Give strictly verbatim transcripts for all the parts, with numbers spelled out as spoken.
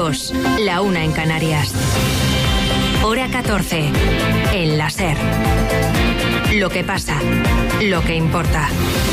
dos, la una en Canarias. Hora catorce, en la SER. Lo que pasa, lo que importa.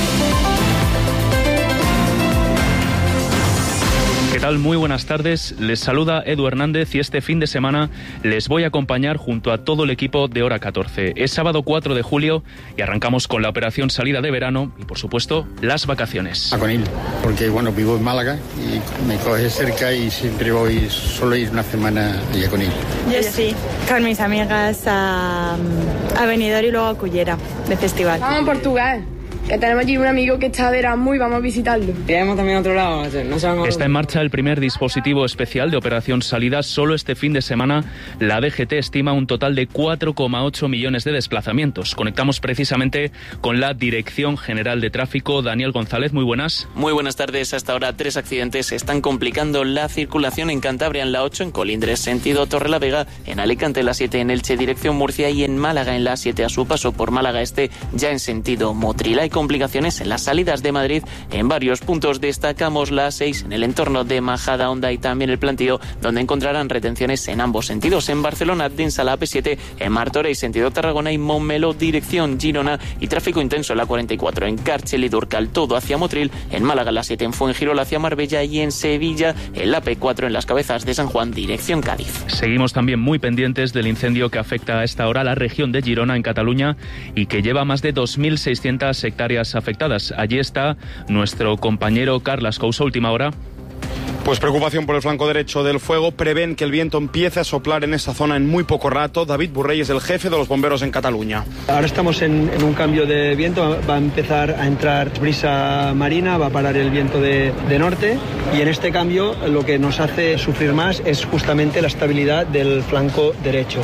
¿Qué tal? Muy buenas tardes. Les saluda Edu Hernández y este fin de semana les voy a acompañar junto a todo el equipo de Hora catorce. Es sábado cuatro de julio y arrancamos con la operación salida de verano y, por supuesto, las vacaciones. A Conil, porque bueno, vivo en Málaga y me coge cerca y siempre voy, solo ir una semana allá a Conil. Yo sí, con mis amigas a, a Benidorm y luego a Cullera, de festival. Vamos a Portugal, que tenemos allí un amigo que está de Erasmus y vamos a visitarlo. Iremos también a otro lado. No se van a... Está en marcha el primer dispositivo especial de operación salida. Solo este fin de semana la D G T estima un total de cuatro coma ocho millones de desplazamientos. Conectamos precisamente con la Dirección General de Tráfico. Daniel González, muy buenas. Muy buenas tardes. Hasta ahora tres accidentes están complicando la circulación en Cantabria en la ocho, en Colindres sentido Torrelavega, en Alicante en la siete, en Elche dirección Murcia y en Málaga en la siete a su paso por Málaga Este ya en sentido Motril. Hay complicaciones en las salidas de Madrid en varios puntos. Destacamos la seis en el entorno de Majadahonda y también el Plantío, donde encontrarán retenciones en ambos sentidos. En Barcelona, densa la A P siete, en Martorell sentido Tarragona y Montmeló dirección Girona y tráfico intenso en la cuarenta y cuatro en Càrcer y Durcal, todo hacia Motril. En Málaga la siete, en Fuengirola hacia Marbella y en Sevilla en la P cuatro en las Cabezas de San Juan dirección Cádiz. Seguimos también muy pendientes del incendio que afecta a esta hora a la región de Girona en Cataluña y que lleva más de dos mil seiscientas hectáreas afectadas. Allí está nuestro compañero Carlas Couso, última hora. Pues preocupación por el flanco derecho del fuego. Prevén que el viento empiece a soplar en esa zona en muy poco rato. David Burrey es el jefe de los bomberos en Cataluña. Ahora estamos en, en un cambio de viento. Va a empezar a entrar brisa marina, va a parar el viento de, de norte. Y en este cambio lo que nos hace sufrir más es justamente la estabilidad del flanco derecho.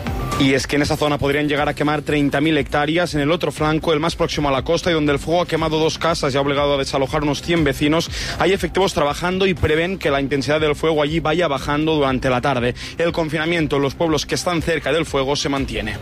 Y es que en esa zona podrían llegar a quemar treinta mil hectáreas. En el otro flanco, el más próximo a la costa y donde el fuego ha quemado dos casas y ha obligado a desalojar unos cien vecinos, hay efectivos trabajando y prevén que la intensidad del fuego allí vaya bajando durante la tarde. El confinamiento en los pueblos que están cerca del fuego se mantiene.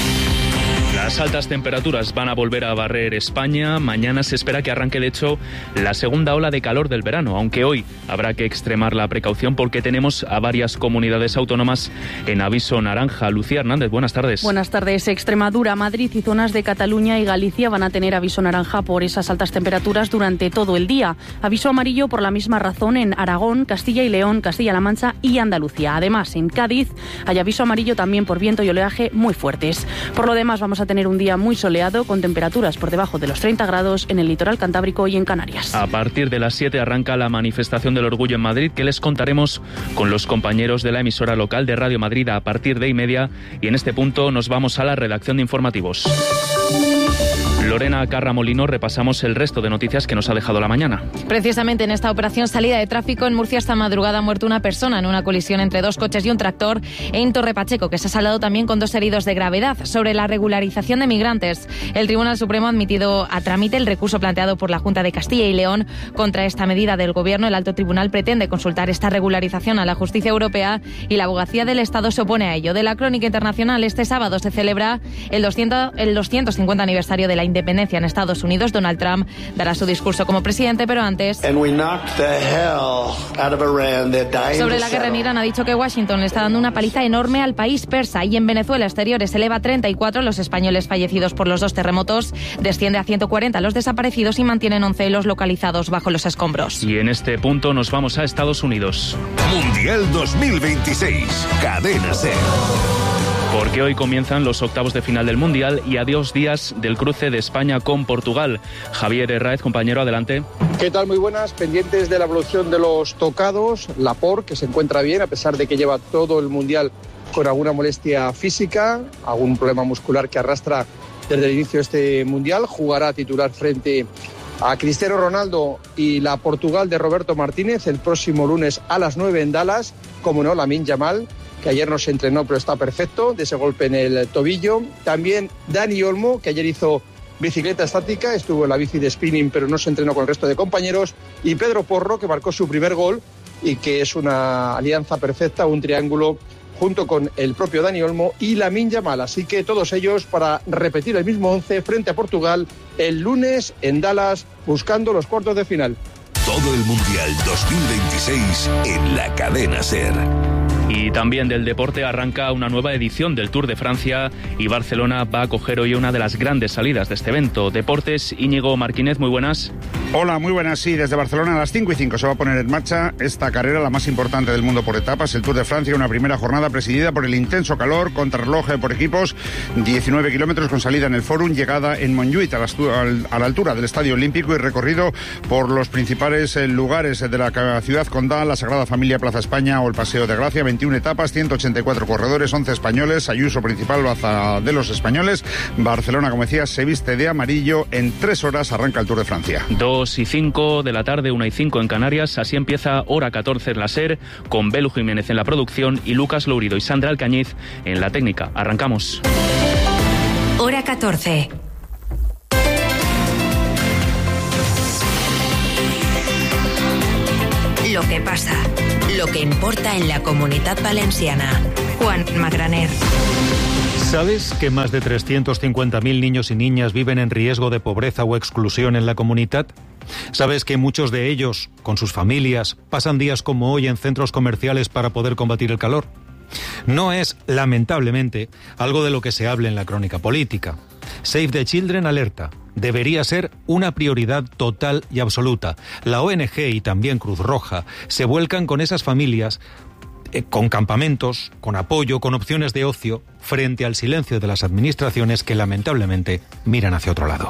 Las altas temperaturas van a volver a barrer España. Mañana se espera que arranque, de hecho, la segunda ola de calor del verano, aunque hoy habrá que extremar la precaución porque tenemos a varias comunidades autónomas en aviso naranja. Lucía Hernández, buenas tardes. Buenas tardes. Extremadura, Madrid y zonas de Cataluña y Galicia van a tener aviso naranja por esas altas temperaturas durante todo el día. Aviso amarillo por la misma razón en Aragón, Castilla y León, Castilla-La Mancha y Andalucía. Además, en Cádiz hay aviso amarillo también por viento y oleaje muy fuertes. Por lo demás, vamos a tener un día muy soleado con temperaturas por debajo de los treinta grados en el litoral cantábrico y en Canarias. A partir de las siete arranca la manifestación del orgullo en Madrid, que les contaremos con los compañeros de la emisora local de Radio Madrid a partir de y media, y en este punto nos vamos a la redacción de informativos. Lorena Carramolino, repasamos el resto de noticias que nos ha dejado la mañana. Precisamente en esta operación salida de tráfico en Murcia esta madrugada ha muerto una persona en una colisión entre dos coches y un tractor en Torre Pacheco, que se ha saldado también con dos heridos de gravedad. Sobre la regularización de migrantes, el Tribunal Supremo ha admitido a trámite el recurso planteado por la Junta de Castilla y León contra esta medida del Gobierno. El Alto Tribunal pretende consultar esta regularización a la justicia europea y la Abogacía del Estado se opone a ello. De la crónica internacional, este sábado se celebra el, doscientos, el doscientos cincuenta aniversario de la independencia en Estados Unidos. Donald Trump dará su discurso como presidente, pero antes... Sobre la guerra en Irán ha dicho que Washington le está dando una paliza enorme al país persa. Y en Venezuela, exteriores eleva a treinta y cuatro los españoles fallecidos por los dos terremotos, desciende a ciento cuarenta los desaparecidos y mantienen once los localizados bajo los escombros. Y en este punto nos vamos a Estados Unidos. Mundial dos mil veintiséis, Cadena SER. Porque hoy comienzan los octavos de final del Mundial y a dos días del cruce de España con Portugal. Javier Herráez, compañero, adelante. ¿Qué tal? Muy buenas. Pendientes de la evolución de los tocados. Laporte, que se encuentra bien, a pesar de que lleva todo el Mundial con alguna molestia física, algún problema muscular que arrastra desde el inicio de este Mundial. Jugará titular frente a Cristiano Ronaldo y la Portugal de Roberto Martínez el próximo lunes a las nueve en Dallas. Como no, Lamine Yamal, que ayer no se entrenó pero está perfecto de ese golpe en el tobillo. También Dani Olmo, que ayer hizo bicicleta estática, estuvo en la bici de spinning pero no se entrenó con el resto de compañeros. Y Pedro Porro, que marcó su primer gol y que es una alianza perfecta, un triángulo junto con el propio Dani Olmo y Lamine Yamal. Así que todos ellos para repetir el mismo once frente a Portugal el lunes en Dallas, buscando los cuartos de final. Todo el Mundial dos mil veintiséis en la cadena SER. Y también del deporte arranca una nueva edición del Tour de Francia y Barcelona va a acoger hoy una de las grandes salidas de este evento. Deportes, Íñigo Martínez, muy buenas. Hola, muy buenas. Sí, desde Barcelona a las cinco y cinco se va a poner en marcha esta carrera, la más importante del mundo por etapas, el Tour de Francia, una primera jornada presidida por el intenso calor, contrarreloj por equipos, diecinueve kilómetros con salida en el Fórum, llegada en Montjuïc a la, a la altura del Estadio Olímpico y recorrido por los principales lugares de la ciudad condal, la Sagrada Familia, Plaza España o el Paseo de Gracia. veintiuna etapas, ciento ochenta y cuatro corredores, once españoles, Ayuso principal, baza de los españoles. Barcelona, como decía, se viste de amarillo. En tres horas arranca el Tour de Francia. Dos y cinco de la tarde, una y cinco en Canarias. Así empieza Hora catorce en la SER, con Belu Jiménez en la producción y Lucas Lourido y Sandra Alcañiz en la técnica. Arrancamos. Hora catorce. Lo que pasa, lo que importa en la Comunitat Valenciana. Juan Magraner. ¿Sabes que más de trescientos cincuenta mil niños y niñas viven en riesgo de pobreza o exclusión en la comunidad? ¿Sabes que muchos de ellos, con sus familias, pasan días como hoy en centros comerciales para poder combatir el calor? No es, lamentablemente, algo de lo que se hable en la crónica política. Save the Children alerta. Debería ser una prioridad total y absoluta. La O N G y también Cruz Roja se vuelcan con esas familias, eh, con campamentos, con apoyo, con opciones de ocio, frente al silencio de las administraciones que lamentablemente miran hacia otro lado.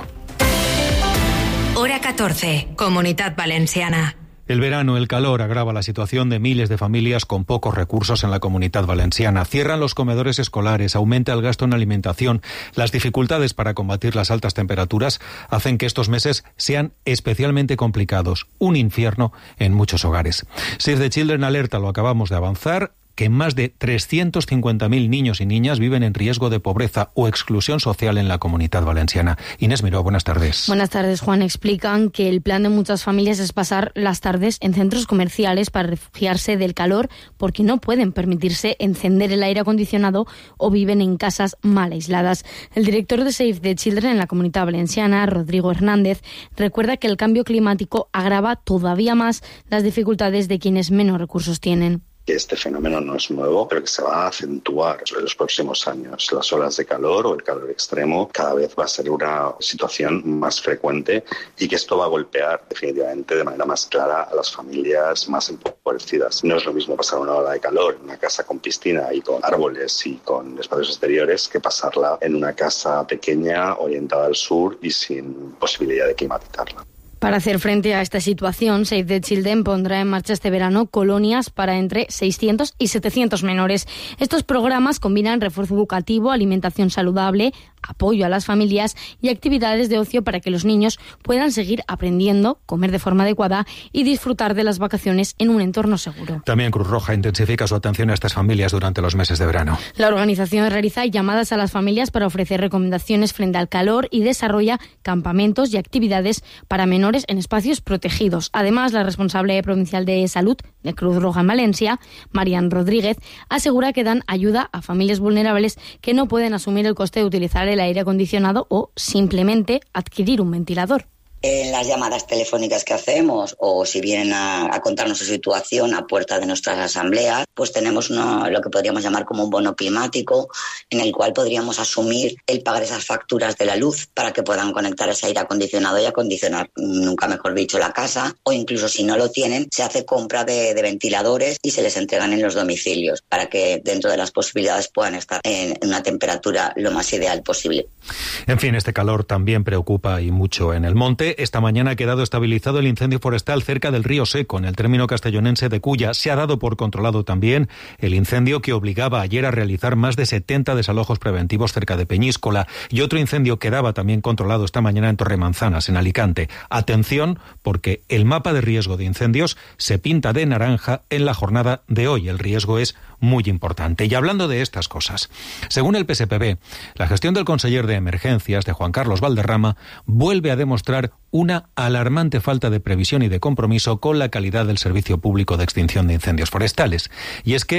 Hora catorce, Comunitat Valenciana. El verano, el calor, agrava la situación de miles de familias con pocos recursos en la Comunitat Valenciana. Cierran los comedores escolares, aumenta el gasto en alimentación. Las dificultades para combatir las altas temperaturas hacen que estos meses sean especialmente complicados. Un infierno en muchos hogares. Save the Children alerta, lo acabamos de avanzar, que más de trescientos cincuenta mil niños y niñas viven en riesgo de pobreza o exclusión social en la Comunitat Valenciana. Inés Miró, buenas tardes. Buenas tardes, Juan. Explican que el plan de muchas familias es pasar las tardes en centros comerciales para refugiarse del calor porque no pueden permitirse encender el aire acondicionado o viven en casas mal aisladas. El director de Save the Children en la Comunitat Valenciana, Rodrigo Hernández, recuerda que el cambio climático agrava todavía más las dificultades de quienes menos recursos tienen. Que este fenómeno no es nuevo, pero que se va a acentuar en los próximos años. Las olas de calor o el calor extremo cada vez va a ser una situación más frecuente y que esto va a golpear definitivamente de manera más clara a las familias más empobrecidas. No es lo mismo pasar una ola de calor en una casa con piscina y con árboles y con espacios exteriores que pasarla en una casa pequeña orientada al sur y sin posibilidad de climatizarla. Para hacer frente a esta situación, Save the Children pondrá en marcha este verano colonias para entre seiscientos y setecientos menores. Estos programas combinan refuerzo educativo, alimentación saludable, apoyo a las familias y actividades de ocio para que los niños puedan seguir aprendiendo, comer de forma adecuada y disfrutar de las vacaciones en un entorno seguro. También Cruz Roja intensifica su atención a estas familias durante los meses de verano. La organización realiza llamadas a las familias para ofrecer recomendaciones frente al calor y desarrolla campamentos y actividades para menores en espacios protegidos. Además, la responsable provincial de salud de Cruz Roja en Valencia, Marian Rodríguez, asegura que dan ayuda a familias vulnerables que no pueden asumir el coste de utilizar el aire acondicionado o simplemente adquirir un ventilador. En las llamadas telefónicas que hacemos o si vienen a, a contarnos su situación a puerta de nuestras asambleas, pues tenemos una, lo que podríamos llamar como un bono climático en el cual podríamos asumir el pagar esas facturas de la luz para que puedan conectar ese aire acondicionado y acondicionar, nunca mejor dicho, la casa, o incluso si no lo tienen, se hace compra de, de ventiladores y se les entregan en los domicilios para que dentro de las posibilidades puedan estar en, en una temperatura lo más ideal posible. En fin, este calor también preocupa y mucho en el monte. Esta mañana ha quedado estabilizado el incendio forestal cerca del río Seco, en el término castellonense de Culla. Se ha dado por controlado también el incendio que obligaba ayer a realizar más de setenta desalojos preventivos cerca de Peñíscola y otro incendio quedaba también controlado esta mañana en Torremanzanas, en Alicante. Atención, porque el mapa de riesgo de incendios se pinta de naranja en la jornada de hoy. El riesgo es muy importante. Y hablando de estas cosas, según el P S P B, la gestión del conseller de Emergencias, de Juan Carlos Valderrama, vuelve a demostrar una alarmante falta de previsión y de compromiso con la calidad del servicio público de extinción de incendios forestales. Y es que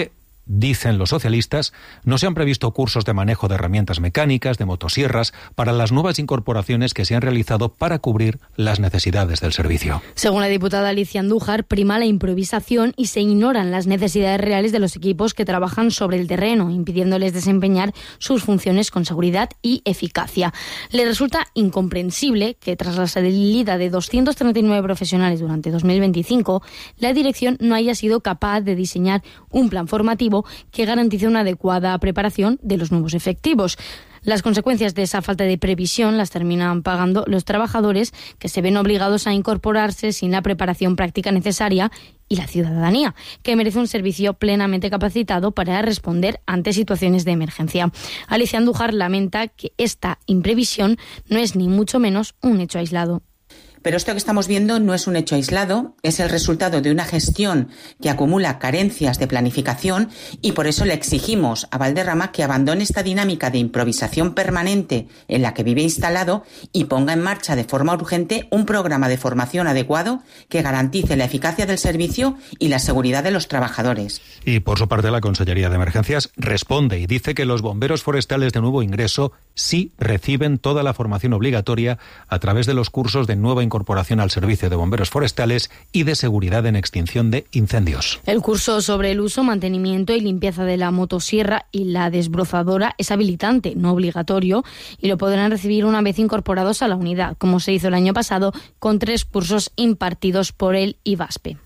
dicen los socialistas, no se han previsto cursos de manejo de herramientas mecánicas, de motosierras, para las nuevas incorporaciones que se han realizado para cubrir las necesidades del servicio. Según la diputada Alicia Andújar, prima la improvisación y se ignoran las necesidades reales de los equipos que trabajan sobre el terreno, impidiéndoles desempeñar sus funciones con seguridad y eficacia. Le resulta incomprensible que tras la salida de doscientos treinta y nueve profesionales durante dos mil veinticinco, la dirección no haya sido capaz de diseñar un plan formativo que garantice una adecuada preparación de los nuevos efectivos. Las consecuencias de esa falta de previsión las terminan pagando los trabajadores, que se ven obligados a incorporarse sin la preparación práctica necesaria, y la ciudadanía, que merece un servicio plenamente capacitado para responder ante situaciones de emergencia. Alicia Andújar lamenta que esta imprevisión no es ni mucho menos un hecho aislado. Pero esto que estamos viendo no es un hecho aislado, es el resultado de una gestión que acumula carencias de planificación y por eso le exigimos a Valderrama que abandone esta dinámica de improvisación permanente en la que vive instalado y ponga en marcha de forma urgente un programa de formación adecuado que garantice la eficacia del servicio y la seguridad de los trabajadores. Y por su parte la Consellería de Emergencias responde y dice que los bomberos forestales de nuevo ingreso sí reciben toda la formación obligatoria a través de los cursos de nueva incorporación al servicio de bomberos forestales y de seguridad en extinción de incendios. El curso sobre el uso, mantenimiento y limpieza de la motosierra y la desbrozadora es habilitante, no obligatorio, y lo podrán recibir una vez incorporados a la unidad, como se hizo el año pasado con tres cursos impartidos por el IVASPE.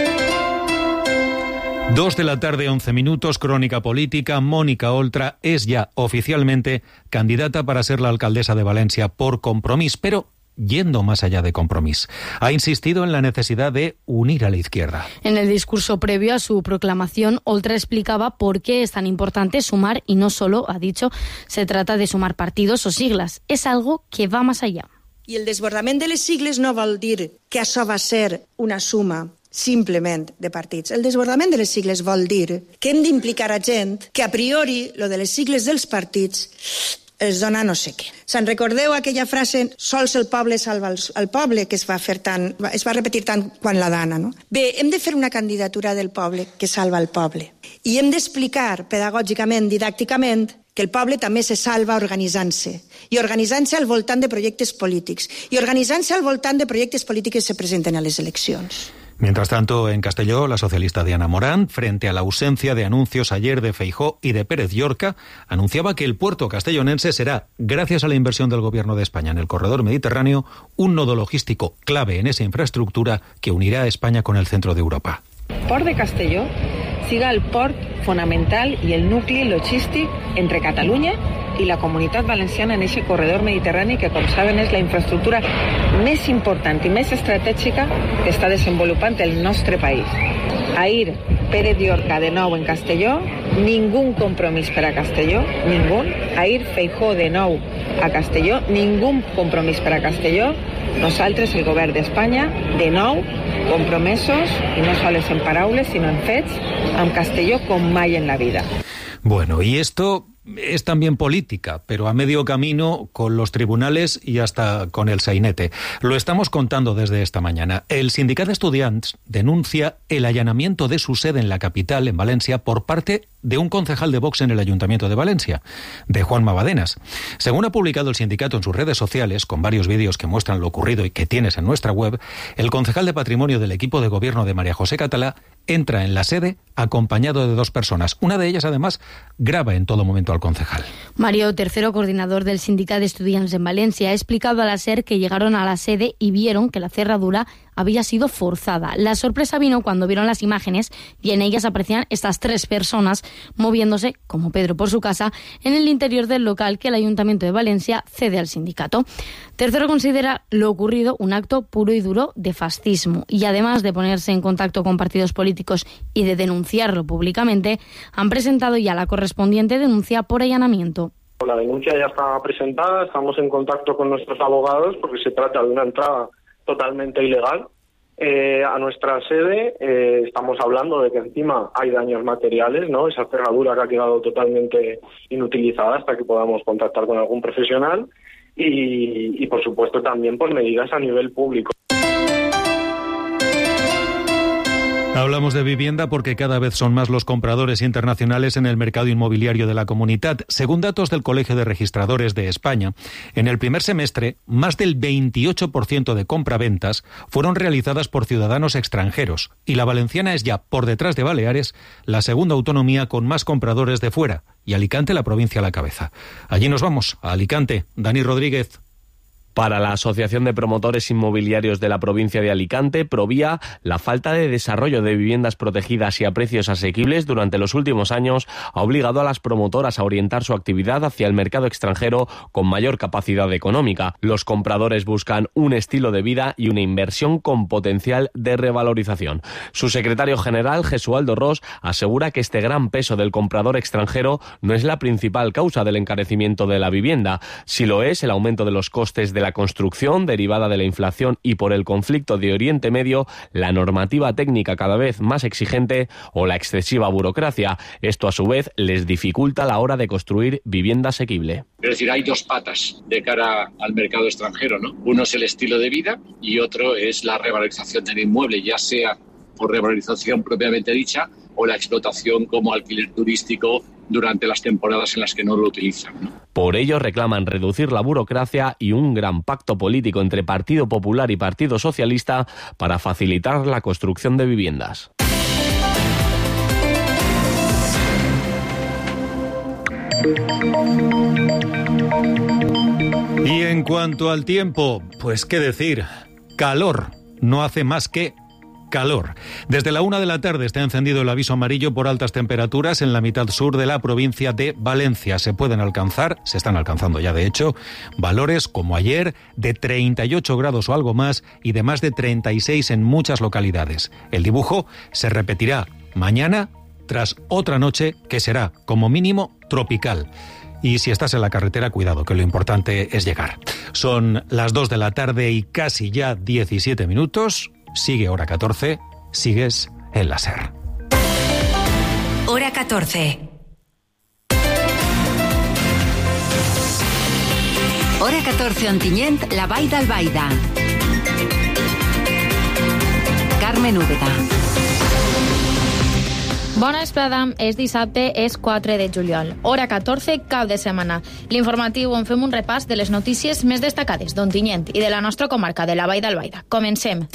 Dos de la tarde, once minutos, crónica política. Mónica Oltra es ya oficialmente candidata para ser la alcaldesa de Valencia por Compromís, pero yendo más allá de Compromís. Ha insistido en la necesidad de unir a la izquierda. En el discurso previo a su proclamación, Oltra explicaba por qué es tan importante sumar y no solo, ha dicho, se trata de sumar partidos o siglas. És algo que va más allá. I el desbordament de les sigles no vol dir que això va ser una suma simplement de partits. El desbordament de les sigles vol dir que hem d'implicar a gent que a priori lo de les sigles dels partits es dona no sé què. Se'n recordeu aquella frase sols el poble salva el, el poble, que es va fer tant, es va repetir tant quan la dana, no? Bé, hem de fer una candidatura del poble que salva el poble. I hem d'explicar pedagògicament, didàcticament, que el poble també se salva organitzant-se, i organitzant-se al voltant de projectes polítics, i organitzant-se al voltant de projectes polítics que se presenten a les eleccions. Mientras tanto, en Castelló, la socialista Diana Morán, frente a la ausencia de anuncios ayer de Feijóo y de Pérez Llorca, anunciaba que el puerto castellonense será, gracias a la inversión del Gobierno de España en el corredor mediterráneo, un nodo logístico clave en esa infraestructura que unirá a España con el centro de Europa. Port de Castelló siga el port fonamental i el nucli logístic entre Catalunya i la Comunitat Valenciana en aquest corredor mediterrani que, com saben, és la infraestructura més important i més estratègica que està desenvolupant el nostre país. Ahir, Pérez Llorca de nou en Castelló, ningú compromís per a Castelló, ningú. Ahir, Feijóo de nou a Castelló, ningú compromís per a Castelló. Nosaltres, el govern d'Espanya, de nou, compromesos, i no sols en paraules, sinó en fets, amb Castelló com mai en la vida. Bueno, y esto es también política, pero a medio camino con los tribunales y hasta con el sainete. Lo estamos contando desde esta mañana. El Sindicat d'Estudiants denuncia el allanamiento de su sede en la capital, en Valencia, por parte de un concejal de Vox en el Ayuntamiento de Valencia, de Juanma Badenas. Según ha publicado el sindicato en sus redes sociales, con varios vídeos que muestran lo ocurrido y que tienes en nuestra web, el concejal de Patrimonio del equipo de gobierno de María José Catalá entra en la sede acompañado de dos personas. Una de ellas, además, graba en todo momento al concejal. Mario Tercero, coordinador del Sindicat d'Estudiants en Valencia, ha explicado a la SER que llegaron a la sede y vieron que la cerradura había sido forzada. La sorpresa vino cuando vieron las imágenes y en ellas aparecían estas tres personas moviéndose, como Pedro por su casa, en el interior del local que el Ayuntamiento de Valencia cede al sindicato. Tercero considera lo ocurrido un acto puro y duro de fascismo y, además de ponerse en contacto con partidos políticos y de denunciarlo públicamente, han presentado ya la correspondiente denuncia por allanamiento. La denuncia ya está presentada, estamos en contacto con nuestros abogados porque se trata de una entrada totalmente ilegal eh, a nuestra sede. Eh, estamos hablando de que encima hay daños materiales, ¿no? Esa cerradura que ha quedado totalmente inutilizada hasta que podamos contactar con algún profesional y, y por supuesto también por medidas a nivel público. Hablamos de vivienda porque cada vez son más los compradores internacionales en el mercado inmobiliario de la Comunitat. Según datos del Colegio de Registradores de España, en el primer semestre, más del veintiocho por ciento de compraventas fueron realizadas por ciudadanos extranjeros y la valenciana es ya, por detrás de Baleares, la segunda autonomía con más compradores de fuera y Alicante la provincia a la cabeza. Allí nos vamos, a Alicante. Dani Rodríguez. Para la Asociación de Promotores Inmobiliarios de la provincia de Alicante, Provía, la falta de desarrollo de viviendas protegidas y a precios asequibles durante los últimos años ha obligado a las promotoras a orientar su actividad hacia el mercado extranjero con mayor capacidad económica. Los compradores buscan un estilo de vida y una inversión con potencial de revalorización. Su secretario general, Jesualdo Ros, asegura que este gran peso del comprador extranjero no es la principal causa del encarecimiento de la vivienda. Si lo es, el aumento de los costes de la construcción derivada de la inflación y por el conflicto de Oriente Medio, la normativa técnica cada vez más exigente o la excesiva burocracia. Esto a su vez les dificulta la hora de construir vivienda asequible. Es decir, hay dos patas de cara al mercado extranjero, ¿no? Uno es el estilo de vida y otro es la revalorización del inmueble, ya sea por revalorización propiamente dicha o la explotación como alquiler turístico durante las temporadas en las que no lo utilizan, ¿no? Por ello reclaman reducir la burocracia y un gran pacto político entre Partido Popular y Partido Socialista para facilitar la construcción de viviendas. Y en cuanto al tiempo, pues qué decir, calor, no hace más que calor. Desde la una de la tarde está encendido el aviso amarillo por altas temperaturas en la mitad sur de la provincia de Valencia. Se pueden alcanzar, se están alcanzando ya de hecho, valores como ayer de treinta y ocho grados o algo más y de más de treinta y seis en muchas localidades. El dibujo se repetirá mañana tras otra noche que será como mínimo tropical. Y si estás en la carretera, cuidado, que lo importante es llegar. Son las dos de la tarde y casi ya diecisiete minutos. Sigue Hora catorce, sigues en la SER. Hora catorce. Hora catorce Ontinyent, la Vall d'Albaida. Carmen Úbeda. Bona vesprada, és dissabte, és quatre de juliol. Hora catorze, cap de setmana. L'informatiu on fem un repàs de les notícies més destacades d'Ontinyent i de la nostra comarca, de la Vall d'Albaida. Comencem.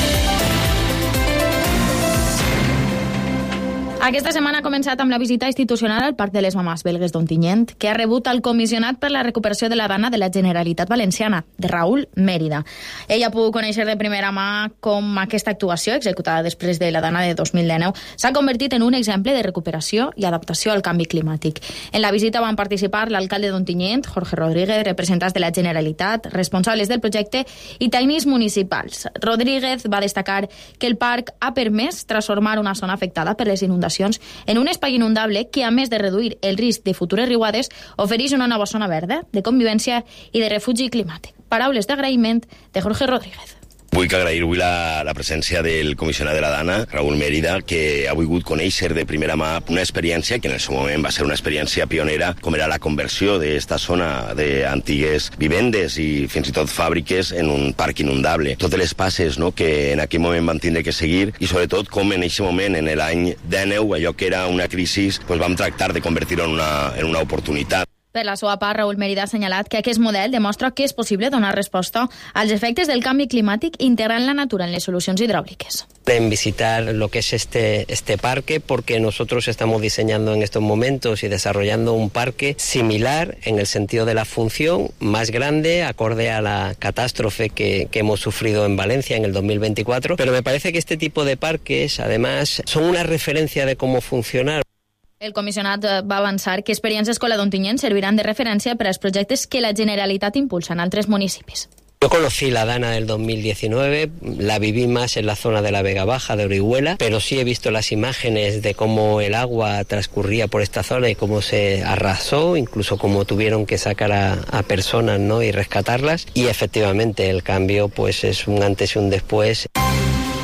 Aquesta setmana ha començat amb la visita institucional al Parc de les Mamàs Belgues d'Ontinyent, que ha rebut el comissionat per la recuperació de la dana de la Generalitat Valenciana, de Raúl Mérida. Ell ha pogut conèixer de primera mà com aquesta actuació, executada després de la dana de dos mil dinou, s'ha convertit en un exemple de recuperació i adaptació al canvi climàtic. En la visita van participar l'alcalde d'Ontinyent, Jorge Rodríguez, representants de la Generalitat, responsables del projecte i tècnics municipals. Rodríguez va destacar que el parc ha permès transformar una zona afectada per les inundacions en un espai inundable que, a més de reduir el risc de futures riuades, ofereix una nova zona verda, de convivència i de refugi climàtic. Paraules d'agraïment de Jorge Rodríguez. Vull que agrair avui la, la presència del comissionat de la Dana, Raúl Mérida, que ha volgut conèixer de primera mà una experiència que en el seu moment va ser una experiència pionera, com era la conversió d'esta zona d'antigues vivendes i fins i tot fàbriques en un parc inundable. Totes les passes, no?, que en aquell moment van tindre que seguir i sobretot com en aquest moment, en l'any dinou, allò que era una crisi, pues vam tractar de convertir-ho en una, en una oportunitat. Per la seva part, Raúl Mérida ha assenyalat que aquest model demostra que és possible donar resposta als efectes del canvi climàtic integrant la natura en les solucions hidráuliques. En visitar lo que es este, este parque, porque nosotros estamos diseñando en estos momentos y desarrollando un parque similar en el sentido de la función, más grande, acorde a la catástrofe que, que hemos sufrido en Valencia en el dos mil veinticuatro, pero me parece que este tipo de parques, además, son una referencia de cómo funcionar. El comissionat va avançar que experiències com la d'Ontinyent serviran de referència per als projectes que la Generalitat impulsa en altres municipis. Yo conocí la Dana del dos mil diecinueve, la viví más en la zona de la Vega Baja, de Orihuela, pero sí he visto las imágenes de cómo el agua transcurría por esta zona y cómo se arrasó, incluso cómo tuvieron que sacar a, a personas, ¿no?, y rescatarlas. Y efectivamente el cambio pues es un antes y un después.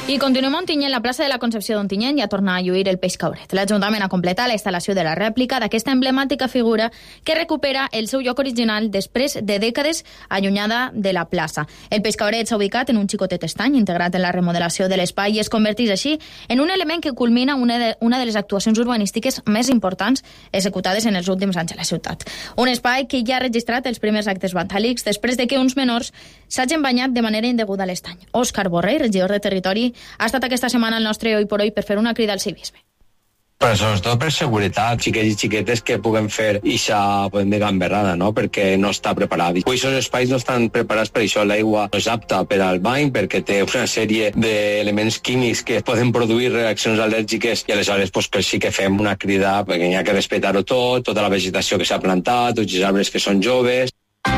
I continuem a Ontinyent. La plaça de la Concepció d'Ontinyent ja torna a lluir el peix cauret. L'Ajuntament ha completat la instal·lació de la rèplica d'aquesta emblemàtica figura que recupera el seu lloc original després de dècades allunyada de la plaça. El peix cauret s'ha ubicat en un xicotet estany integrat en la remodelació de l'espai i es converteix així en un element que culmina una de, una de les actuacions urbanístiques més importants executades en els últims anys a la ciutat. Un espai que ja ha registrat els primers actes vandàlics després de que uns menors s'hagin banyat de manera indeguda a l'estany. Òscar Borrell, regidor de Territori, ha estat aquesta setmana al nostre Hoy por Hoy per fer una crida al civisme. Però sobretot per seguretat, xiquets i xiquetes que puguen fer ixa, podem dir, gamberrada, no? Perquè no està preparat. Aquests espais no estan preparats per això. L'aigua no és apta per al bany perquè té una sèrie d'elements químics que poden produir reaccions al·lèrgiques i aleshores pues, que sí que fem una crida perquè hi ha que respectar-ho tot, tota la vegetació que s'ha plantat, tots els arbres que són joves.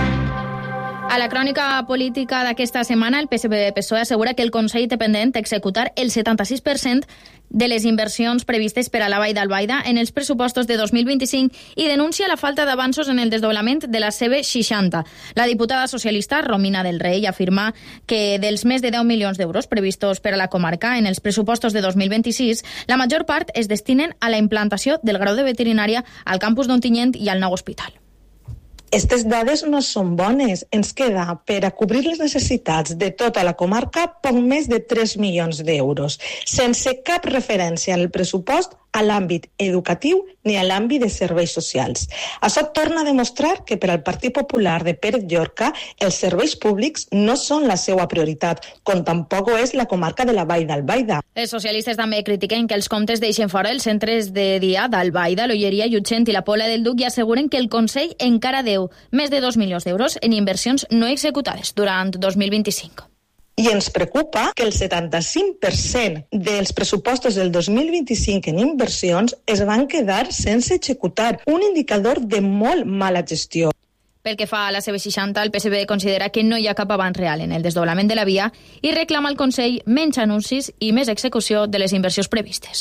A la crònica política d'aquesta setmana, el P S P P S O E assegura que el Consell té pendent executar el setanta-sis per cent de les inversions previstes per a la Vall d'Albaida en els pressupostos de dos mil vint-i-cinc i denuncia la falta d'avanços en el desdoblament de la C B seixanta. La diputada socialista Romina del Rey afirma que dels més de deu milions d'euros previstos per a la comarca en els pressupostos de dos mil vint-i-sis, la major part es destinen a la implantació del grau de veterinària al campus d'Ontinyent i al nou hospital. Aquestes dades no són bones. Ens queda per a cobrir les necessitats de tota la comarca poc més de tres milions d'euros, sense cap referència al pressupost a l'àmbit educatiu ni a l'àmbit de serveis socials. Això torna a demostrar que per al Partit Popular de Pérez Llorca els serveis públics no són la seva prioritat, com tampoc ho és la comarca de la Vall d'Albaida. Els socialistes també critiquen que els comptes deixen fora els centres de dia d'Albaida, l'Olleria, Llutxent i la Pobla del Duc i asseguren que el Consell encara deu més de dos milions d'euros en inversions no executades durant dos mil vint-i-cinc. I ens preocupa que el setanta-cinc per cent dels pressupostos del dos mil vint-i-cinc en inversions es van quedar sense executar, un indicador de molt mala gestió. Pel que fa a la C B seixanta, el P S B considera que no hi ha cap avanç real en el desdoblament de la via i reclama al Consell menys anuncis i més execució de les inversions previstes.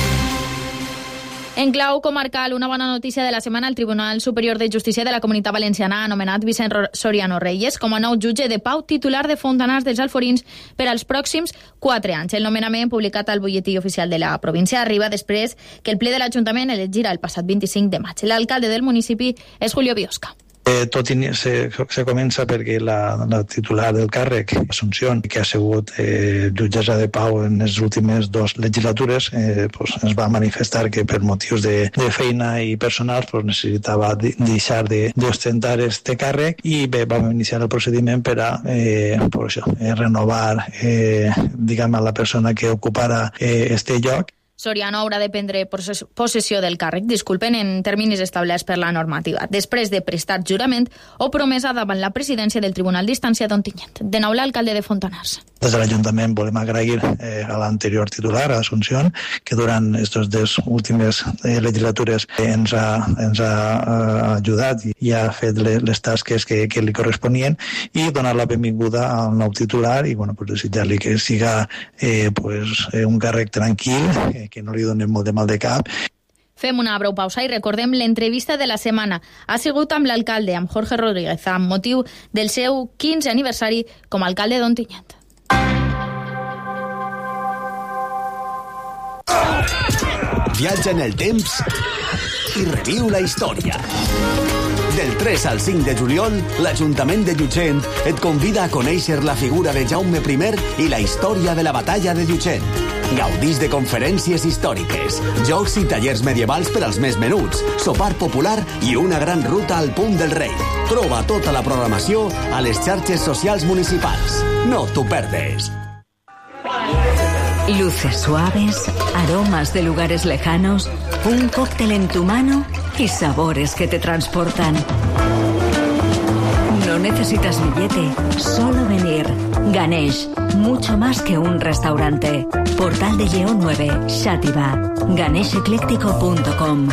En clau comarcal, una bona notícia de la setmana, el Tribunal Superior de Justícia de la Comunitat Valenciana ha anomenat Vicent Soriano Reyes com a nou jutge de pau titular de Fontanars dels Alforins per als pròxims quatre anys. El nomenament, publicat al butlletí oficial de la província, arriba després que el ple de l'Ajuntament elegirà el passat vint-i-cinc de maig. L'alcalde del municipi és Julio Biosca. Eh, tot se, se comença perquè la, la titular del càrrec, Assumpción, que ha sigut eh, jutgessa de pau en les últimes dues legislatures, eh, pues, ens va manifestar que per motius de, de feina i personals pues, necessitava de, deixar de, d'ostentar este càrrec i bé, vam iniciar el procediment per a eh, per això, eh, renovar eh, diguem, a la persona que ocupara eh, este lloc. Soriano haurà de prendre possessió del càrrec, disculpen, en terminis establerts per la normativa, després de prestar jurament o promesa davant la presidència del Tribunal d'Instància d'Ontinyent. De nou, l'alcalde de Fontanars. Des de l'Ajuntament volem agrair eh, a l'anterior titular, a Assumpción, que durant aquestes dues últimes eh, legislatures eh, ens ha, ens ha eh, ajudat i, i ha fet les, les tasques que, que li corresponien i donar la benvinguda al nou titular i bueno, pues, desitjar-li que siga eh, pues, eh, un càrrec tranquil, eh, que no li donem molt de mal de cap. Fem una breu pausa i recordem l'entrevista de la setmana. Ha sigut amb l'alcalde, amb Jorge Rodríguez, amb motiu del seu quinzè aniversari com a alcalde d'Ontinyent. Viatja en el temps i reviu la història. Del tres al cinc de juliol, l'Ajuntament de Llutxent et convida a conèixer la figura de Jaume primer i la història de la batalla de Llutxent. Gaudís de conferències històriques, jocs i tallers medievals per als més menuts, sopar popular i una gran ruta al Punt del Rei. Troba tota la programació a les xarxes socials municipals. No t'ho perdes. Luces suaves, aromas de lugares lejanos, un cóctel en tu mano y sabores que te transportan. No necesitas billete, solo venir. Ganesh, mucho más que un restaurante. Portal de Lleó nueve, Xàtiva. ganesh ecléctico punto com.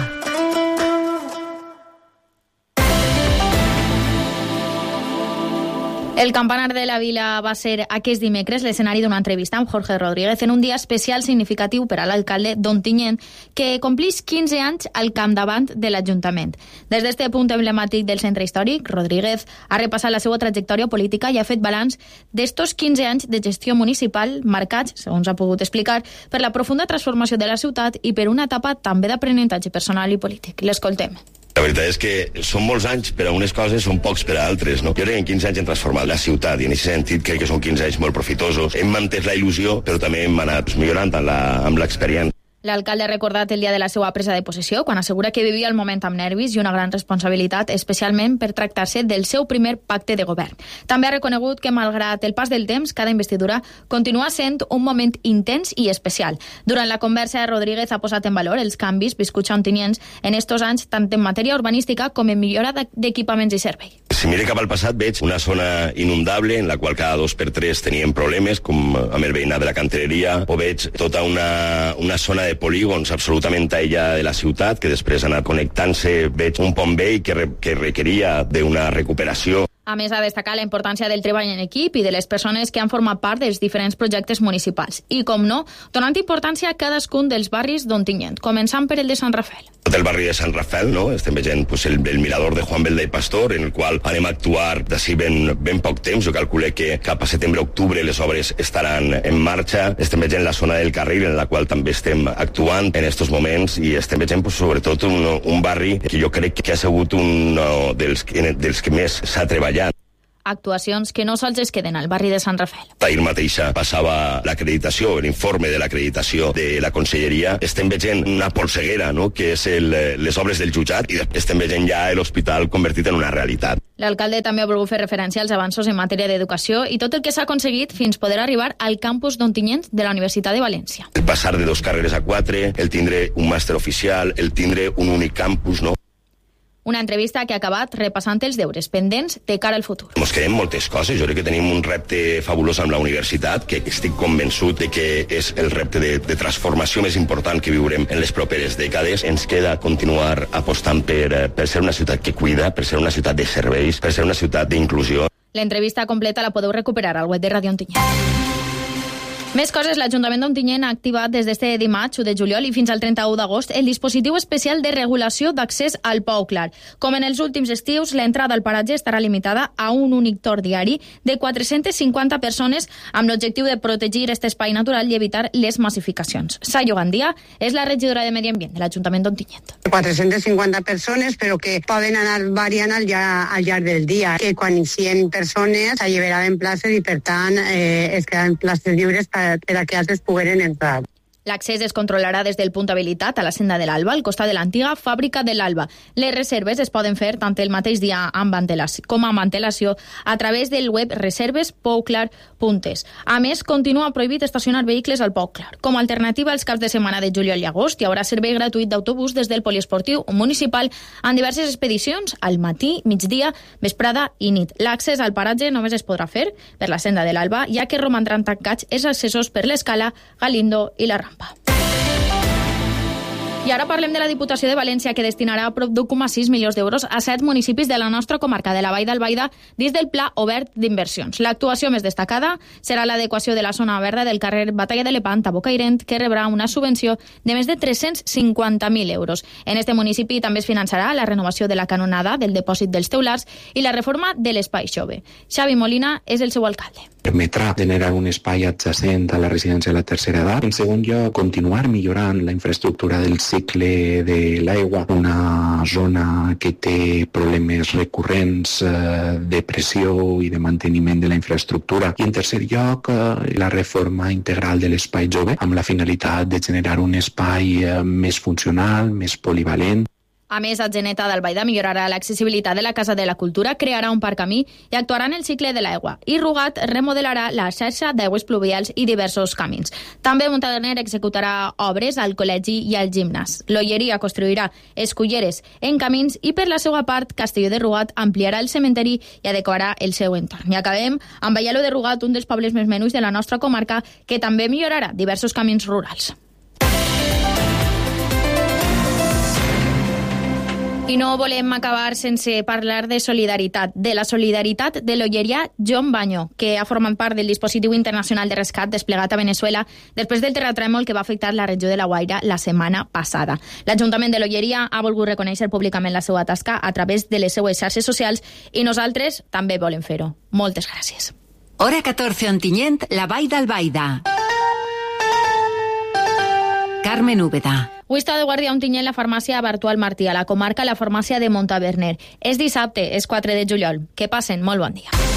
El campanar de la Vila va ser aquest dimecres l'escenari d'una entrevista amb Jorge Rodríguez en un dia especial significatiu per a l'alcalde d'Ontinyent, que complix quinze anys al capdavant de l'Ajuntament. Des d'este punt emblemàtic del centre històric, Rodríguez ha repassat la seva trajectòria política i ha fet balanç d'estos quinze anys de gestió municipal marcats, segons ha pogut explicar, per la profunda transformació de la ciutat i per una etapa també d'aprenentatge personal i polític. L'escoltem. La veritat és que són molts anys per a unes coses, són pocs per a altres, no? Jo crec que en quinze anys hem transformat la ciutat i en aquest sentit crec que són quinze anys molt profitosos. Hem mantès la il·lusió, però també hem anat millorant amb l'experiència. L'alcalde ha recordat el dia de la seva presa de possessió, quan assegura que vivia el moment amb nervis i una gran responsabilitat, especialment per tractar-se del seu primer pacte de govern. També ha reconegut que, malgrat el pas del temps, cada investidura continua sent un moment intens i especial. Durant la conversa, Rodríguez ha posat en valor els canvis viscuts a Ontinyent en estos anys, tant en matèria urbanística com en millora d'equipaments i serveis. Si mire cap al passat, veig una zona inundable en la qual cada dos per tres teníem problemes, com amb el veïnat de la Cantereria, o veig tota una, una zona de polígons absolutament aïllada de la ciutat, que després ha anat connectant-se. Veig un pont vell que, re, que requeria d'una recuperació. A més, ha destacat la importància del treball en equip i de les persones que han format part dels diferents projectes municipals. I, com no, donant importància a cadascun dels barris d'Ontinyent, començant per el de Sant Rafael. Tot el barri de Sant Rafael, no? Estem veient pues, el, el mirador de Juan Belda i Pastor, en el qual anem a actuar d'ací ben, ben poc temps. Jo calculé que cap a setembre-octubre les obres estaran en marxa. Estem veient la zona del Carril, en la qual també estem actuant en estos moments, i estem veient pues, sobretot un, un barri que jo crec que ha sigut un no, dels, dels que més s'ha treballat. Actuacions que no sols es queden al barri de Sant Rafael. Ahir mateixa passava l'acreditació, l'informe de l'acreditació de la Conselleria. Estem veient una polseguera, no?, que és el, les obres del jutjat, i estem veient ja l'hospital convertit en una realitat. L'alcalde també ha volgut fer referència als avanços en matèria d'educació i tot el que s'ha aconseguit fins poder arribar al campus d'Ontinyent de la Universitat de València. El passar de dos carreres a quatre, el tindre un màster oficial, el tindre un únic campus, no? Una entrevista que ha acabat repassant els deures pendents de cara al futur. Ens quedem moltes coses. Jo crec que tenim un repte fabulós amb la universitat, que estic convençut de que és el repte de, de transformació més important que viurem en les properes dècades. Ens queda continuar apostant per, per ser una ciutat que cuida, per ser una ciutat de serveis, per ser una ciutat d'inclusió. L'entrevista completa la podeu recuperar al web de Ràdio Ontinyent. Més coses, l'Ajuntament d'Ontinyent ha activat des d'este dimarts u de juliol i fins al trenta-u d'agost el dispositiu especial de regulació d'accés al Pou Clar. Com en els últims estius, l'entrada al paratge estarà limitada a un únic torn diari de quatre-centes cinquanta persones amb l'objectiu de protegir aquest espai natural i evitar les massificacions. Sayo Gandia és la regidora de Medi Ambient de l'Ajuntament d'Ontinyent. quatre-centes cinquanta persones, però que poden anar variant al llarg, al llarg del dia, que quan hi cent persones s'alliberaven places i, per tant, eh, es quedaven places lliures per per a que altres pogueren entrar. L'accés es controlarà des del punt habilitat a la senda de l'Alba, al costat de l'antiga fàbrica de l'Alba. Les reserves es poden fer tant el mateix dia amb antelació, com amb antelació a través del web reserves pouklar punt es. A més, continua prohibit estacionar vehicles al Pou Clar. Com a alternativa, als caps de setmana de juliol i agost hi haurà servei gratuït d'autobús des del poliesportiu municipal en diverses expedicions al matí, migdia, vesprada i nit. L'accés al paratge només es podrà fer per la senda de l'Alba, ja que romandran tancats els accessos per l'Escala, Galindo i la Rampa. I ara parlem de la Diputació de València, que destinarà prop d'un coma sis milions d'euros a set municipis de la nostra comarca de la Vall d'Albaida dins del Pla Obert d'Inversions. L'actuació més destacada serà l'adequació de la zona verda del carrer Batalla de Lepant a Bocairent, que rebrà una subvenció de més de tres-cents cinquanta mil euros. En este municipi també es finançarà la renovació de la canonada del depòsit dels teulars i la reforma de l'espai jove. Xavi Molina és el seu alcalde. Permetrà generar un espai adjacent a la residència de la tercera edat. En segon lloc, continuar millorant la infraestructura del cicle de l'aigua, una zona que té problemes recurrents eh, de pressió i de manteniment de la infraestructura. I en tercer lloc, eh, la reforma integral de l'espai jove, amb la finalitat de generar un espai eh, més funcional, més polivalent. A més, Atzeneta d'Albaida millorarà l'accessibilitat de la Casa de la Cultura, crearà un parc camí i actuarà en el cicle de l'aigua. I Rugat remodelarà la xarxa d'aigües pluvials i diversos camins. També Montaner executarà obres al col·legi i al gimnàs. L'Olleria construirà esculleres en camins i, per la seva part, Castelló de Rugat ampliarà el cementeri i adequarà el seu entorn. I acabem amb Aielo de Rugat, un dels pobles més menuts de la nostra comarca, que també millorarà diversos camins rurals. I no volem acabar sense parlar de solidaritat, de la solidaritat de l'olleria John Baño, que ha format part del dispositiu internacional de rescat desplegat a Venezuela després del terratrèmol que va afectar la regió de La Guaira la setmana passada. L'Ajuntament de l'Olleria ha volgut reconèixer públicament la seva tasca a través de les seues xarxes socials i nosaltres també volem fer-ho. Moltes gràcies. Hora catorze Ontinyent, la Vall d'Albaida. Carmen Úbeda. Avui està de guàrdia a Ontinyent la farmàcia Bartual Martí, a la comarca la farmàcia de Montaverner. És dissabte, és quatre de juliol. Que passen molt bon dia.